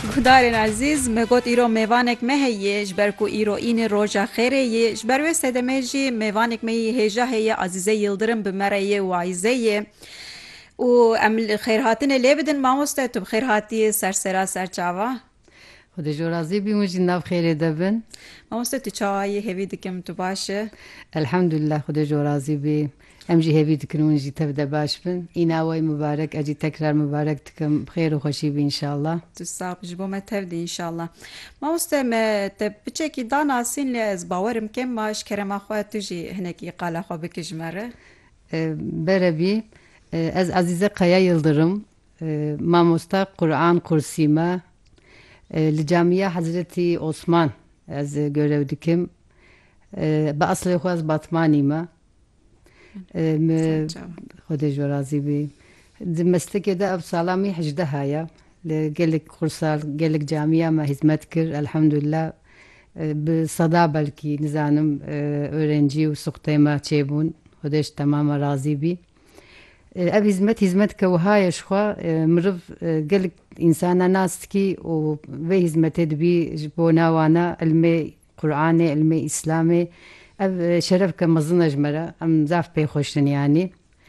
Guhdarên ezîz, me got îro mêvanek me heye ji ber ku îro înê roja xêrê ye, ji ber wê sedemê jî mêvanek me yê hêja heye Azize Yıldırım bi me re yê wayîze ye. û em xêrhatinê lê bidin mamoste, tu bi xêr hatiyê sersera serçava. Xwedê ji razî bî min jî nav xêrê de bin. Mamoste tu çawayê hêvî dikim, tu baş e? Elhamdülillah xwedê ji razî bî. Em jî hêvî dikin û jî tev de baş bin. Îna we mübarek, ez jî tekrar mübarek dikim. Bi xêr û xweşî bî inşallah. Tu sağ ji bo me tev dî inşallah. Mamoste me te biçekî danasîn lê ez bawerim kim ma ji kerema xwe tu jî hinekî qala xwe bikî ji me re. Berebî, ez Azize Kaya Yıldırım, mamosta Kur'an kursî me li Camiya Hazretî Osman ez görev dikim. Bi aslê xwe ez Batmanî me. Xwedê ji razî bî. Di meslekê de ev sala me 18 heye. Li gelek kursal, gelek camiya me hizmet kir elhamdülillah. Bi seda belkî nizanim öğrencî û suxtê me çêbûn. Xwedê ji temama razî bî. Ev hizmet ke wiha ji xwe miriv gelek insana nas dikî û vê hizmetê dibî ji bo nawana ilmê Kur'anê, ilmê İslamê. Ev şeref ke mezin ji me re. Em zaf pê xweş in yanî.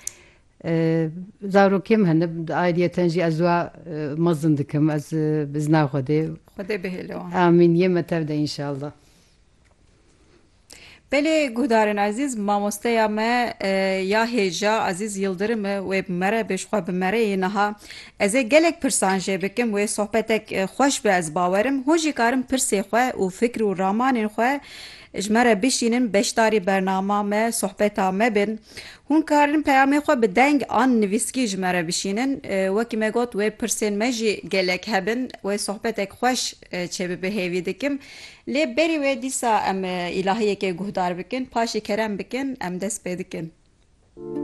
Zarokêm hene ayrıyeten jî ez wa mezin dikim. Ez bi zina Xwedê. Xwedê bihêle wan. Amîn yê me tev de inşallah. Belê guhdarên ezîz, mamosteya me ya hêja Aziz Yıldırım wê bi me re bê ji xwe bi me re yê niha ez ê gelek pirsan jê bikim wê sohbetek xweş be ez bawerim hûn jî karin pirsê xwe û fikr û ramanên xwe ji me re bişînin beşdarî bernama me sohbeta me bin. Hûn karin peyamê xwe bi deng an nivîskî ji me re bişînin wekî me got wê pirsên me jî gelek hebin wê sohbetek xweş çê bihêvî dikim. Lê berî wê dîsa em îlahiyekê guhdar bikin, paşê kerem bikin, em dest pê dikin.